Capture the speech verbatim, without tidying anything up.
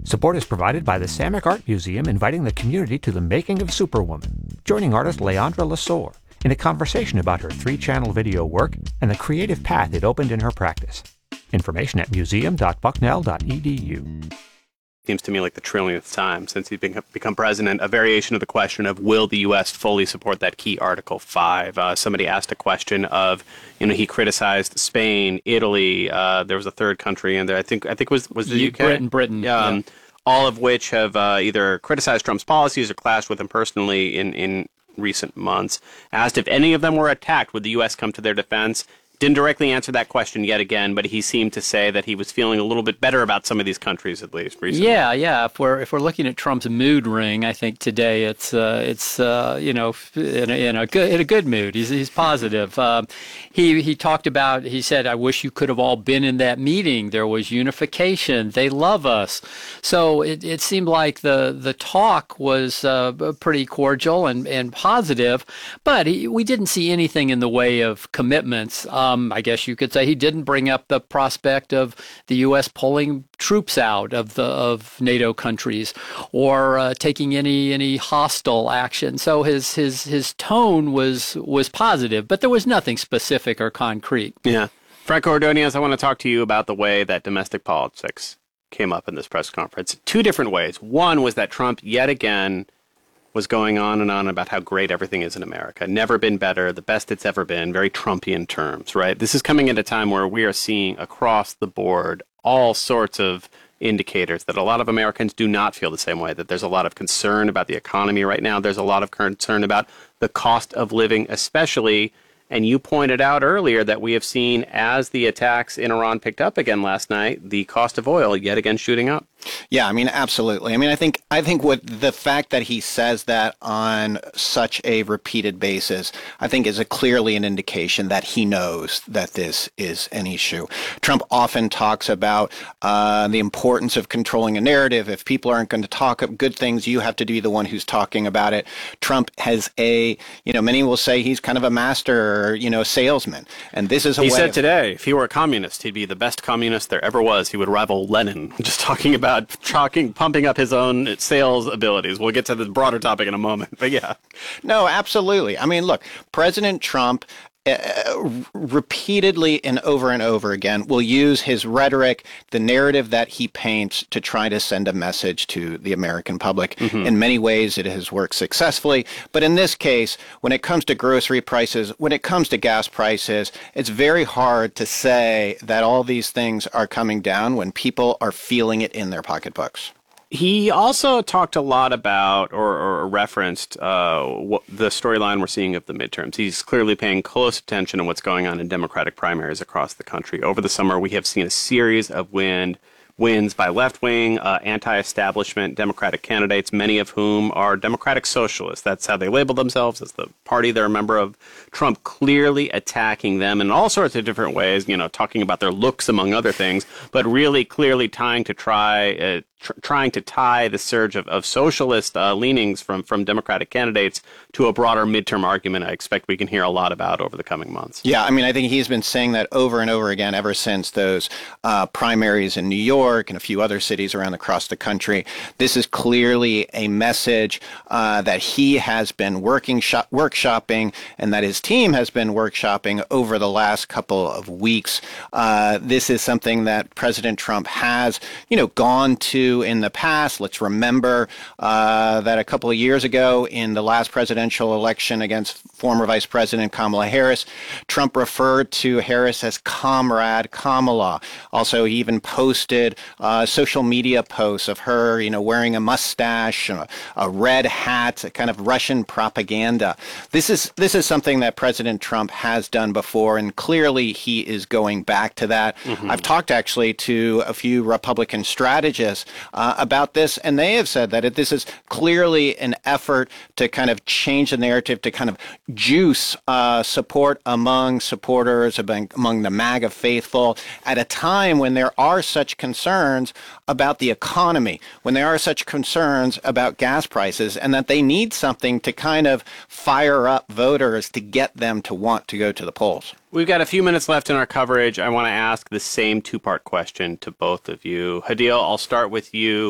Support is provided by the Samick Art Museum, inviting the community to the making of Superwoman, joining artist Leandra Lesueur in a conversation about her three-channel video work and the creative path it opened in her practice. Information at museum dot bucknell dot e d u. Seems to me like the trillionth time since he's become, become president, a variation of the question of will the U S fully support that key Article five? Uh, somebody asked a question of, you know, he criticized Spain, Italy, uh, there was a third country in there, I think I think it was, was the U K? Britain, Britain. Um, yeah. All of which have uh, either criticized Trump's policies or clashed with him personally in, in recent months. Asked if any of them were attacked, would the U S come to their defense? Didn't directly answer that question yet again, but he seemed to say that he was feeling a little bit better about some of these countries, at least recently. Yeah, yeah. If we're if we're looking at Trump's mood ring, I think today it's uh, it's uh, you know in a, in a good in a good mood. He's he's positive. Uh, he he talked about. He said, "I wish you could have all been in that meeting. There was unification. They love us." So it, it seemed like the the talk was uh, pretty cordial and and positive, but he, we didn't see anything in the way of commitments. Um, Um, I guess you could say he didn't bring up the prospect of the U S pulling troops out of the of NATO countries or uh, taking any any hostile action. So his his his tone was was positive, but there was nothing specific or concrete. Yeah. Franco Ordonez, I want to talk to you about the way that domestic politics came up in this press conference. Two different ways. One was that Trump yet again was going on and on about how great everything is in America. Never been better, the best it's ever been, very Trumpian terms, right? This is coming at a time where we are seeing across the board all sorts of indicators that a lot of Americans do not feel the same way, that there's a lot of concern about the economy right now. There's a lot of concern about the cost of living, especially. And you pointed out earlier that we have seen, as the attacks in Iran picked up again last night, the cost of oil yet again shooting up. Yeah, I mean, absolutely. I mean, I think I think what the fact that he says that on such a repeated basis, I think is a clearly an indication that he knows that this is an issue. Trump often talks about uh, the importance of controlling a narrative. If people aren't going to talk up good things, you have to be the one who's talking about it. Trump has a, you know, many will say he's kind of a master, you know, salesman. And this is a he way said of, today, if he were a communist, he'd be the best communist there ever was. He would rival Lenin. Just talking about Chalking, pumping up his own sales abilities. We'll get to the broader topic in a moment, but yeah. No, absolutely. I mean, look, President Trump uh, repeatedly and over and over again will use his rhetoric, the narrative that he paints to try to send a message to the American public. Mm-hmm. In many ways, it has worked successfully. But in this case, when it comes to grocery prices, when it comes to gas prices, it's very hard to say that all these things are coming down when people are feeling it in their pocketbooks. He also talked a lot about or, or referenced uh, what the storyline we're seeing of the midterms. He's clearly paying close attention to what's going on in Democratic primaries across the country. Over the summer, we have seen a series of win, wins by left-wing, uh, anti-establishment Democratic candidates, many of whom are Democratic socialists. That's how they label themselves, as the party they're a member of. Trump clearly attacking them in all sorts of different ways, you know, talking about their looks, among other things, but really clearly trying to try... Uh, Tr- trying to tie the surge of, of socialist uh, leanings from, from Democratic candidates to a broader midterm argument I expect we can hear a lot about over the coming months. Yeah, I mean, I think he's been saying that over and over again ever since those uh, primaries in New York and a few other cities around across the country. This is clearly a message uh, that he has been working shop- workshopping and that his team has been workshopping over the last couple of weeks. Uh, this is something that President Trump has, you know, gone to in the past. Let's remember uh, that a couple of years ago in the last presidential election against former Vice President Kamala Harris, Trump referred to Harris as Comrade Kamala. Also, he even posted uh, social media posts of her, you know, wearing a mustache, a, a red hat, a kind of Russian propaganda. This is this is something that President Trump has done before, and clearly he is going back to that. Mm-hmm. I've talked actually to a few Republican strategists Uh, about this, and they have said that it, this is clearly an effort to kind of change the narrative, to kind of juice uh, support among supporters, among, among the MAGA faithful, at a time when there are such concerns about the economy, when there are such concerns about gas prices, and that they need something to kind of fire up voters to get them to want to go to the polls. We've got a few minutes left in our coverage. I want to ask the same two-part question to both of you. Hadil, I'll start with you.